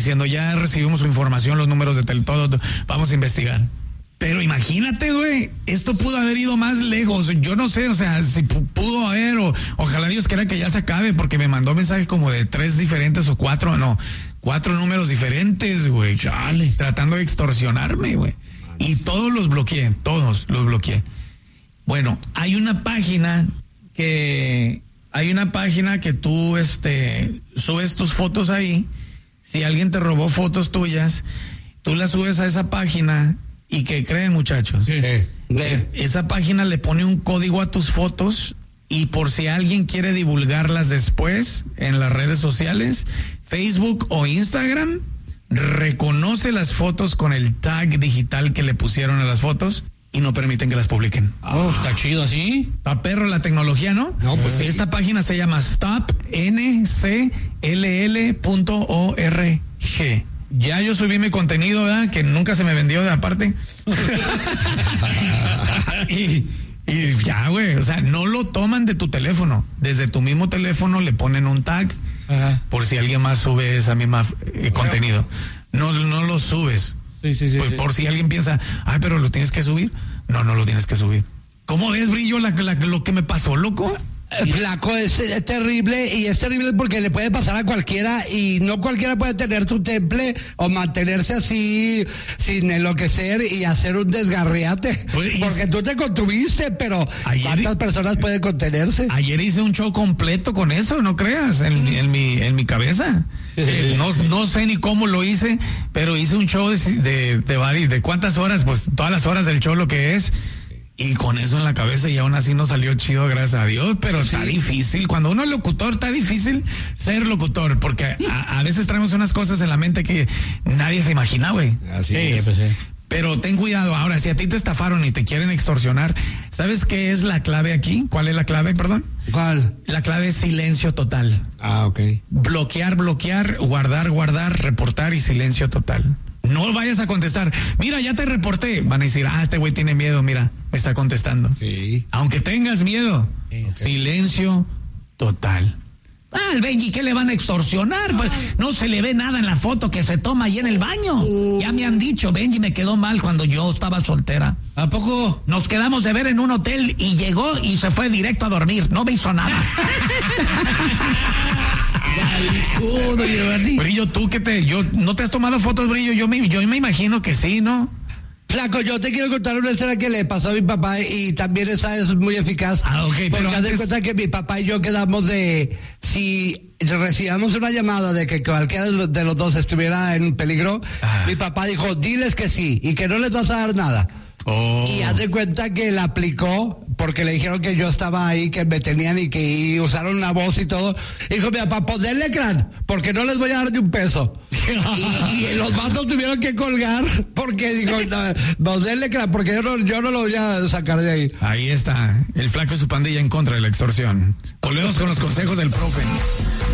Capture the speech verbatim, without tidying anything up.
diciendo, ya recibimos su información, los números de tel, todo, todo, vamos a investigar. Pero imagínate, güey, esto pudo haber ido más lejos. Yo no sé, o sea, si pudo haber, o ojalá Dios quiera que ya se acabe, porque me mandó mensajes como de tres diferentes o cuatro, no, cuatro números diferentes, güey. Chale. Tratando de extorsionarme, güey. Y todos los bloqueé, todos los bloqueé. Bueno, hay una página que, hay una página que tú, este, subes tus fotos ahí. Si alguien te robó fotos tuyas, tú las subes a esa página. ¿Y qué creen, muchachos? Sí. Es, esa página le pone un código a tus fotos y por si alguien quiere divulgarlas después en las redes sociales, Facebook o Instagram, reconoce las fotos con el tag digital que le pusieron a las fotos y no permiten que las publiquen. Oh, está chido así. Está perro la tecnología, ¿no? No, pues esta sí. página se llama stop n c l l punto org. Ya yo subí mi contenido, ¿verdad? Que nunca se me vendió de aparte. y, y ya, güey, o sea, no lo toman de tu teléfono. Desde tu mismo teléfono le ponen un tag. Ajá. Por si alguien más sube esa misma eh, contenido. No, no lo subes. Sí, sí, sí, por, sí. por si alguien piensa, ay, pero lo tienes que subir. No, no lo tienes que subir. ¿Cómo ves, Brillo, la, la, lo que me pasó, loco? Flaco, es, es terrible y es terrible porque le puede pasar a cualquiera y no cualquiera puede tener su temple o mantenerse así sin enloquecer y hacer un desgarriate. Pues, porque tú te contuviste, pero ayer, ¿cuántas personas pueden contenerse? Ayer hice un show completo con eso, no creas, en, en mi en mi cabeza. No, no sé ni cómo lo hice, pero hice un show de, de, de, de, de cuántas horas, pues todas las horas del show lo que es. Y con eso en la cabeza y aún así no salió chido, gracias a Dios, pero sí. Está difícil. Cuando uno es locutor, está difícil ser locutor, porque a, a veces traemos unas cosas en la mente que nadie se imagina, güey. Así sí, es. Pues sí. Pero ten cuidado. Ahora, si a ti te estafaron y te quieren extorsionar, ¿sabes qué es la clave aquí? ¿Cuál es la clave, perdón? ¿Cuál? La clave es silencio total. Ah, ok. Bloquear, bloquear, guardar, guardar, reportar y silencio total. No vayas a contestar. Mira, ya te reporté. Van a decir, ah, este güey tiene miedo, mira, me está contestando. Sí. Aunque tengas miedo, okay. Silencio total. Ah, el Benji, ¿qué le van a extorsionar? Pues, no se le ve nada en la foto que se toma ahí en el baño. Uh. Ya me han dicho, Benji me quedó mal cuando yo estaba soltera. ¿A poco? Nos quedamos de ver en un hotel y llegó y se fue directo a dormir. No me hizo nada. Brillo, tú que te, yo, ¿no te has tomado fotos, Brillo? Yo me, yo me imagino que sí, ¿no? Flaco, yo te quiero contar una historia que le pasó a mi papá y también esa es muy eficaz. Ah, ok, porque pero haz antes... de cuenta que mi papá y yo quedamos de, si recibamos una llamada de que cualquiera de los dos estuviera en peligro, ah. mi papá dijo, diles que sí y que no les vas a dar nada. Oh. Y haz de cuenta que la aplicó porque le dijeron que yo estaba ahí, que me tenían y que y usaron una voz y todo. Dijo mi papá, ponerle crán, porque no les voy a dar ni un peso. y, y los vatos tuvieron que colgar porque dijo, no, denle crán, porque yo no, yo no lo voy a sacar de ahí. Ahí está, el Flaco y su pandilla en contra de la extorsión. Volvemos con los consejos del profe.